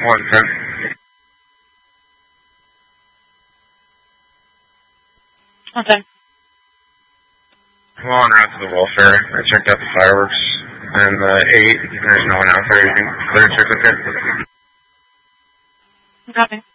110. Okay. Well, en route to the welfare. I checked out the fireworks and the 8. There's no one out there. You can clear and check okay. Copy.